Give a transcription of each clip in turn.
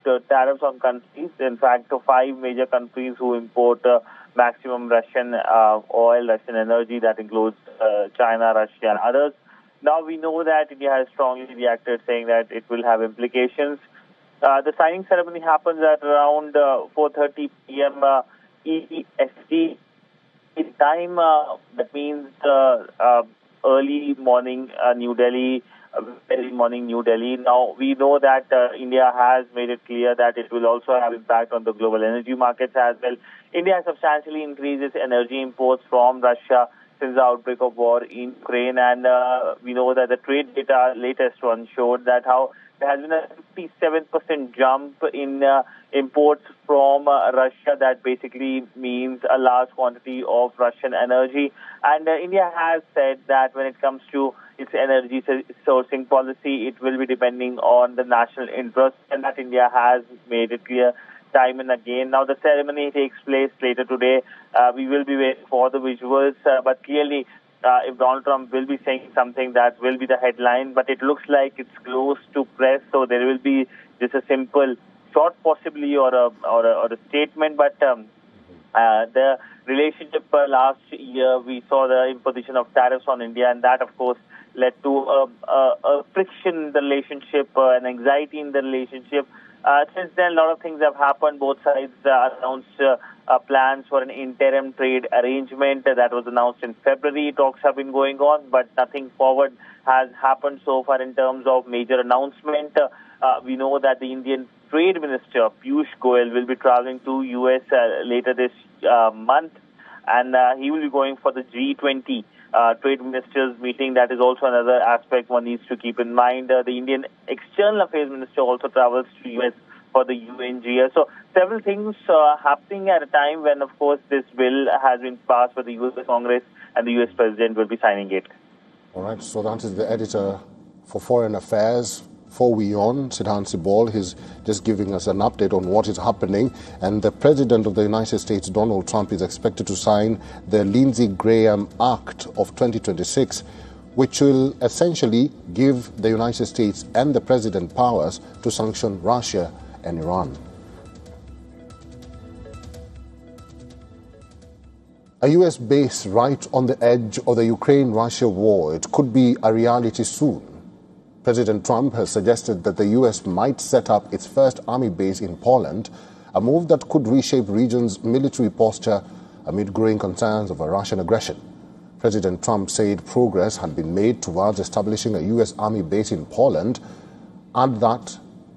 tariffs on countries. In fact, 5 major countries who import maximum Russian oil, Russian energy, that includes China, Russia, and others. Now we know that India has strongly reacted, saying that it will have implications. The signing ceremony happens at around 4:30 p.m. EST time. That means early morning New Delhi, early morning New Delhi. Now we know that India has made it clear that it will also have impact on the global energy markets as well. India has substantially increased its energy imports from Russia since the outbreak of war in Ukraine, and we know that the trade data, latest one, showed that how there has been a 57% jump in imports from Russia. That basically means a large quantity of Russian energy. And India has said that when it comes to its energy sourcing policy, it will be depending on the national interest, and that India has made it clear time and again. Now the ceremony takes place later today. We will be waiting for the visuals, but clearly if Donald Trump will be saying something, that will be the headline, but it looks like it's close to press, so there will be just a simple short possibly or a statement. But the relationship last year, we saw the imposition of tariffs on India, and that of course led to a friction in the relationship, an anxiety in the relationship. Since then, a lot of things have happened. Both sides announced plans for an interim trade arrangement that was announced in February. Talks have been going on, but nothing forward has happened so far in terms of major announcement. We know that the Indian Trade Minister, Piyush Goyal, will be traveling to U.S. Later this month, and he will be going for the G20 Trade Ministers meeting. That is also another aspect one needs to keep in mind. The Indian External Affairs Minister also travels to U.S. for the UNGA. So several things happening at a time when, of course, this bill has been passed by the U.S. Congress and the U.S. President will be signing it. All right, so that is the editor for Foreign Affairs for WION, Siddhant Sibol. He's just giving us an update on what is happening. And the President of the United States, Donald Trump, is expected to sign the Lindsey Graham Act of 2026, which will essentially give the United States and the President powers to sanction Russia and Iran. A U.S. base right on the edge of the Ukraine-Russia war. It could be a reality soon. President Trump has suggested that the U.S. might set up its first army base in Poland, a move that could reshape the region's military posture amid growing concerns of a Russian aggression. President Trump said progress had been made towards establishing a U.S. army base in Poland, and that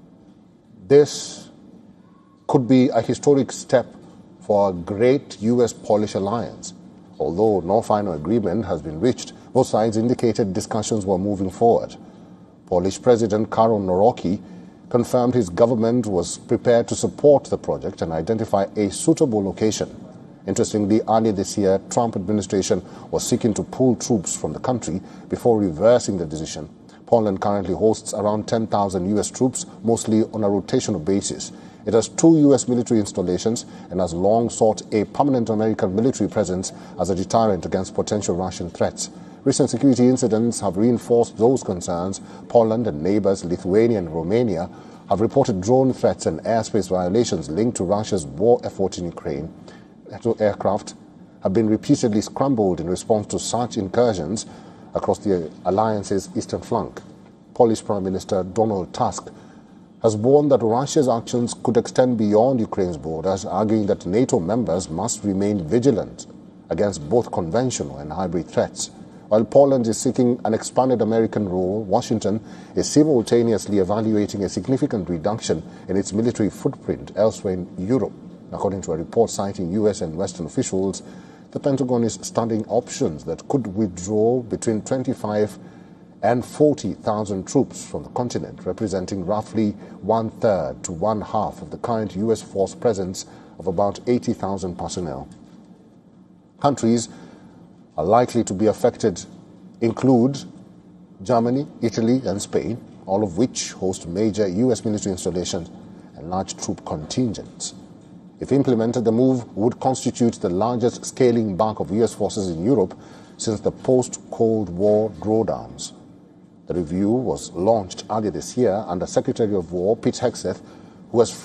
this could be a historic step for a great U.S.-Polish alliance. Although no final agreement has been reached, both sides indicated discussions were moving forward. Polish President Karol Nawrocki confirmed his government was prepared to support the project and identify a suitable location. Interestingly, earlier this year, Trump administration was seeking to pull troops from the country before reversing the decision. Poland currently hosts around 10,000 U.S. troops, mostly on a rotational basis. It has 2 U.S. military installations and has long sought a permanent American military presence as a deterrent against potential Russian threats. Recent security incidents have reinforced those concerns. Poland and neighbors Lithuania and Romania have reported drone threats and airspace violations linked to Russia's war effort in Ukraine. NATO aircraft have been repeatedly scrambled in response to such incursions across the alliance's eastern flank. Polish Prime Minister Donald Tusk has warned that Russia's actions could extend beyond Ukraine's borders, arguing that NATO members must remain vigilant against both conventional and hybrid threats. While Poland is seeking an expanded American role, Washington is simultaneously evaluating a significant reduction in its military footprint elsewhere in Europe. According to a report citing U.S. and Western officials, the Pentagon is studying options that could withdraw between 25 and 40,000 troops from the continent, representing roughly 1/3 to 1/2 of the current U.S. force presence of about 80,000 personnel. Countries are likely to be affected include Germany, Italy, and Spain, all of which host major U.S. military installations and large troop contingents. If implemented, the move would constitute the largest scaling back of U.S. forces in Europe since the post-Cold War drawdowns. The review was launched earlier this year under Secretary of War Pete Hegseth, who has